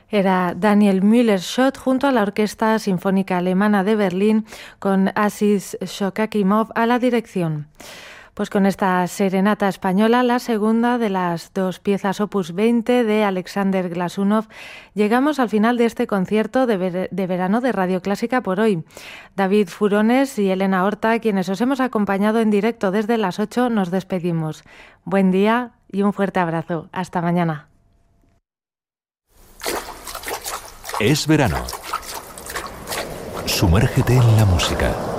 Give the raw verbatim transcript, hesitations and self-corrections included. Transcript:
Era Daniel Müller-Schott junto a la Orquesta Sinfónica Alemana de Berlín con Aziz Shokakimov a la dirección. Pues con esta serenata española, la segunda de las dos piezas opus veinte de Alexander Glasunov, llegamos al final de este concierto de, ver- de verano de Radio Clásica por hoy. David Furones y Elena Horta, quienes os hemos acompañado en directo desde las ocho, nos despedimos. Buen día y un fuerte abrazo. Hasta mañana. Es verano. Sumérgete en la música.